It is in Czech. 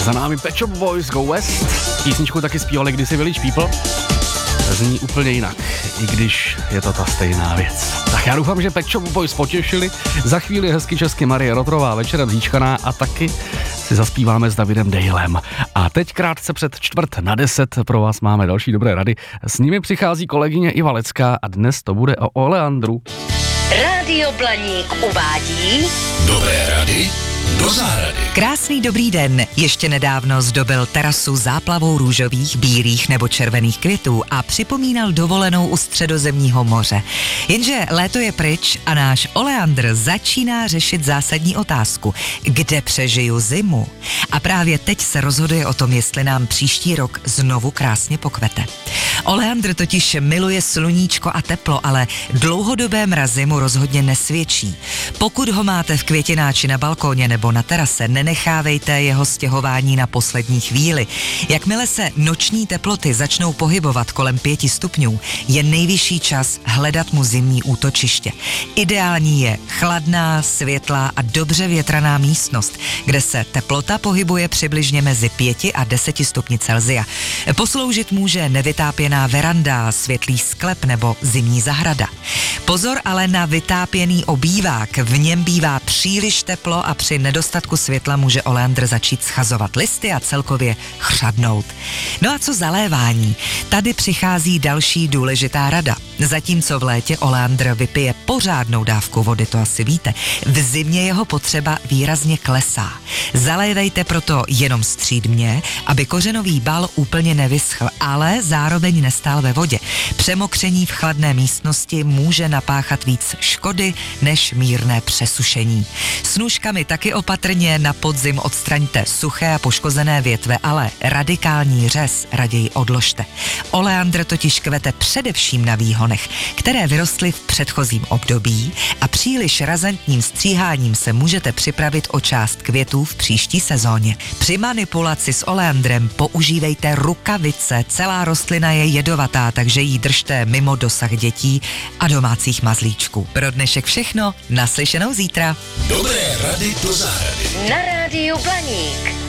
Za námi Pet Shop Boys Go West. Písničku taky zpívali kdysi Village People. Zní úplně jinak, i když je to ta stejná věc. Tak já doufám, že Pet Shop Boys potěšili. Za chvíli hezky česky Marie Rotrová, Večera zíčkaná a taky si zaspíváme s Davidem Dalem. A teď krátce před 9:45 pro vás máme další dobré rady. S nimi přichází kolegyně Iva Lecká a dnes to bude o oleandru. Rádio Blaník uvádí Dobré rady do zahrady. Krásný dobrý den. Ještě nedávno zdobil terasu záplavou růžových, bílých nebo červených květů a připomínal dovolenou u Středozemního moře. Jenže léto je pryč a náš oleandr začíná řešit zásadní otázku. Kde přežiju zimu? A právě teď se rozhoduje o tom, jestli nám příští rok znovu krásně pokvete. Oleandr totiž miluje sluníčko a teplo, ale dlouhodobé mrazy mu rozhodně nesvědčí. Pokud ho máte v květináči na balkóně nebo na terase, nenechávejte jeho stěhování na poslední chvíli. Jakmile se noční teploty začnou pohybovat kolem 5 stupňů, je nejvyšší čas hledat mu zimní útočiště. Ideální je chladná, světlá a dobře větraná místnost, kde se teplota pohybuje přibližně mezi 5 a 10 stupni Celsia. Posloužit může nevytápěná veranda, světlý sklep nebo zimní zahrada. Pozor ale na vytápěný obývák, v něm bývá příliš teplo a při nedostatku světla může oleandr začít schazovat listy a celkově chřadnout. No a co zalévání? Tady přichází další důležitá rada. Zatímco v létě oleandr vypije pořádnou dávku vody, to asi víte, v zimě jeho potřeba výrazně klesá. Zalévejte proto jenom střídmě, aby kořenový bal úplně nevyschl, ale zároveň nestál ve vodě. Přemokření v chladné místnosti může napáchat víc škody než mírné přesušení. S nůžkami taky opatrně, na podzim odstraňte suché a poškozené větve, ale radikální řez raději odložte. Oleandr totiž kvete především na výhonech, které vyrostly v předchozím období a příliš razantním stříháním se můžete připravit o část květů v příští sezóně. Při manipulaci s oleandrem používejte rukavice, celá rostlina je jedovatá, takže ji držte mimo dosah dětí a domácích mazlíčků. Pro dnešek všechno, naslyšenou zítra. Dobré rady do zahrady. na Rádiu Blaník.